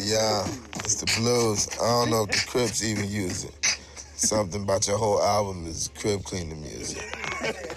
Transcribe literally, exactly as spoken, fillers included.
Yeah, it's the blues. I don't know if the Crips even use it. Something about your whole album is crib cleaning music.